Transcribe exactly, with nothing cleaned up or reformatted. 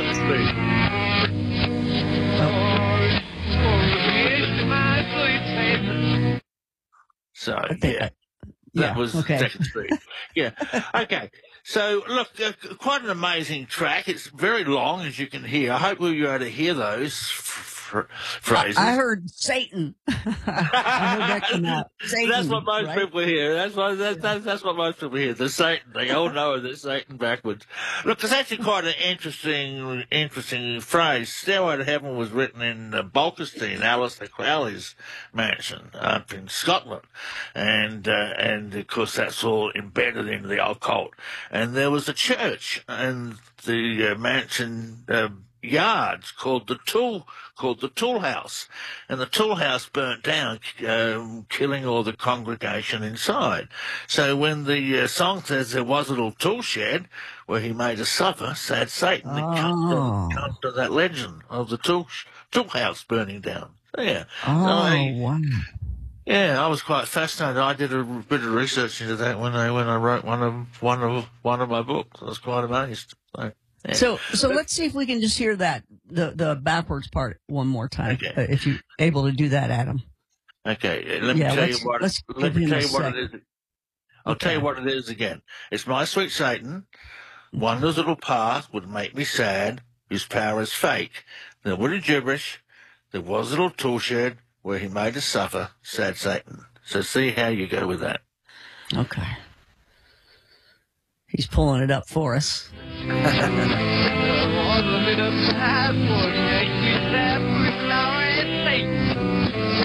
down the street. So, yeah. That yeah, was okay. Second Street. Yeah. Okay. So, look, uh, quite an amazing track. It's very long, as you can hear. I hope we were able to hear those f- f- phrases. I, I heard Satan. I heard that come out. Satan, that's what most right? people hear. That's what that's, Yeah. that's that's what most people hear. The Satan. They all know the Satan backwards. Look, it's actually quite an interesting, interesting phrase. Stairway to Heaven was written in uh, Bolkestein, Aleister Crowley's mansion up in Scotland, and uh, and of course that's all embedded into the occult. And there was a church and the uh, mansion. Uh, yards called the tool called the tool house, and the tool house burnt down, um, killing all the congregation inside. So when the uh, song says there was a little tool shed where he made us suffer, sad Satan, Oh. it comes to, comes to that legend of the tool tool house burning down. Yeah. Oh, so I, wow. yeah, I was quite fascinated. I did a bit of research into that when I when I wrote one of one of one of my books. I was quite amazed. So, yeah. So, so let's see if we can just hear that, the, the backwards part one more time. Okay. Uh, if you're able to do that, Adam. Okay. Let me Yeah, tell you let's- what, let's let give me him tell a you what sec. it is. I'll Okay. tell you what it is again. It's my sweet Satan. Wonder's little path would make me sad, whose power is fake. There would a gibberish. There was a little tool shed where he made us suffer, sad Satan. So see how you go with that. Okay. He's pulling it up for us. There was a bit of sad for